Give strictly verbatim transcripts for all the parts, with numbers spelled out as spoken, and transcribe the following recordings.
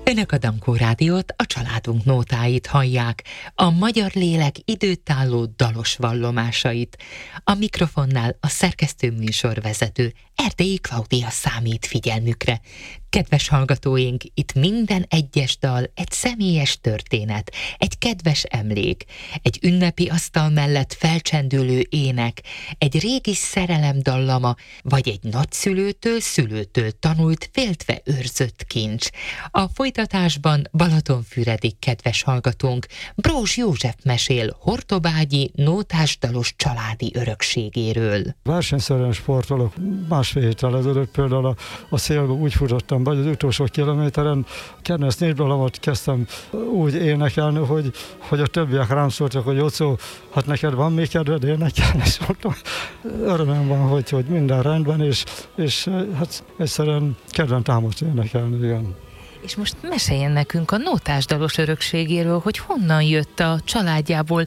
Önök a Dankó Rádiót, a családunk nótáit hallják, a magyar lélek időtálló dalos vallomásait. A mikrofonnál a szerkesztő műsorvezető Erdélyi Klaudia számít figyelmükre. Kedves hallgatóink, itt minden egyes dal egy személyes történet, egy kedves emlék, egy ünnepi asztal mellett felcsendülő ének, egy régi szerelem dallama, vagy egy nagyszülőtől, szülőtől tanult, féltve őrzött kincs. A folytatásban Balatonfüredik kedves hallgatónk Brózs József mesél hortobágyi nótásdalos családi örökségéről. Versenyszerűen sportolok. Másfél héttel ezelőtt például a, a szélbe úgy futottam, vagy az utolsó kilométeren kedvenc népdalomat kezdtem úgy énekelni, hogy, hogy a többiek rám szóltak, hogy Jocó, hát neked van még kedved énekelni, és mondtam, örömem van, hogy, hogy minden rendben, és, és hát egyszerűen kedvem támadt énekelni, igen. És most meséljen nekünk a nótásdalos örökségéről, hogy honnan jött a családjából,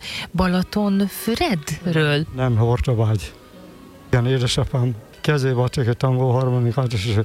Balatonfüredről? Nem, Hortobágy. Igen, édesapám kezébe adtak egy tangóharmonikát, és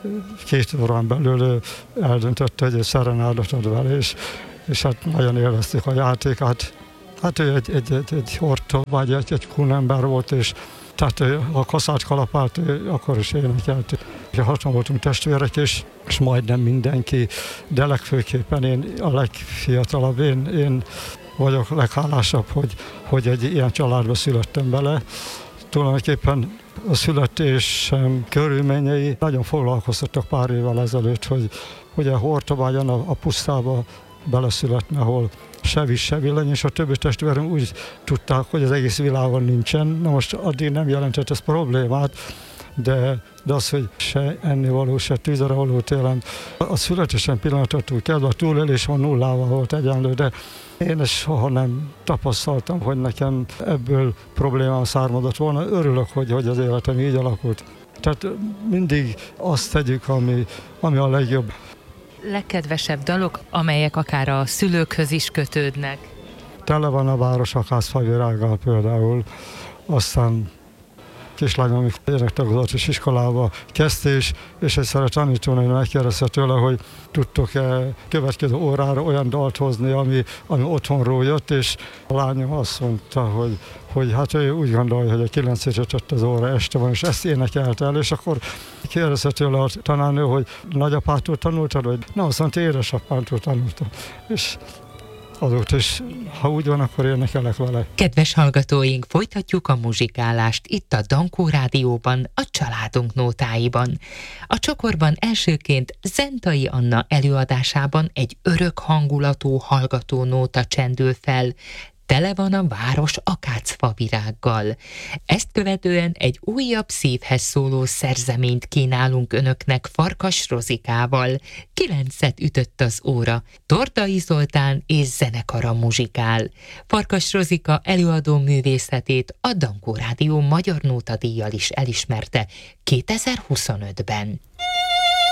két órán belül eldöntötte, hogy egy szerenádat ad vele, és, és hát nagyon élveztük a játékát. Hát ő egy, egy, egy, egy Hortobágy, egy, egy kunember volt, és tehát a kaszát kalapát akkor is énekelt. Hatan voltunk testvérek, és, és majdnem mindenki, de legfőképpen én a legfiatalabb, én, én vagyok leghálásabb, hogy, hogy egy ilyen családba születtem bele. Tulajdonképpen a születésem körülményei nagyon foglalkoztattak pár évvel ezelőtt, hogy ugye Hortobágyon a, a pusztába beleszületni, ahol se víz, se villany, és a többi testvérem úgy tudták, hogy az egész világon nincsen. Na most addig nem jelentett ez problémát, de, de az, hogy se ennivaló, se tűzre való télen, a születésem pillanattól kezdve a túlélés van nullával volt egyenlő, de én ezt soha nem tapasztaltam, hogy nekem ebből problémám származott volna. Örülök, hogy, hogy az életem így alakult. Tehát mindig azt tegyük, ami, ami a legjobb. Legkedvesebb dalok, amelyek akár a szülőkhöz is kötődnek? Tele van a város akácfavirággal például, aztán kislányom énektagozatos iskolába kezdte, és, és egyszer a tanítónő megkérdezte tőle, hogy tudtok-e következő órára olyan dalt hozni, ami, ami otthonról jött, és a lányom azt mondta, hogy, hogy hát ő úgy gondolja, hogy a kilenc és öt az óra este van, és ezt énekelte el, és akkor kérdezte tőle a tanárnő, hogy nagyapától tanultad, vagy nem, azt mondta, édesapától tanultam. És azóta is, ha úgy van, akkor énekelek vele. Kedves hallgatóink, folytatjuk a muzsikálást itt a Dankó Rádióban, a családunk nótáiban. A csokorban elsőként Zentai Anna előadásában egy örök hangulatú hallgató nóta csendül fel, tele van a város akácfavirággal. Ezt követően egy újabb szívhez szóló szerzeményt kínálunk önöknek Farkas Rozikával. Kilencet ütött az óra. Tordai Zoltán és zenekara muzsikál. Farkas Rozika előadó művészetét a Dankó Rádió Magyar Nótadíjjal is elismerte kétezer-huszonötben.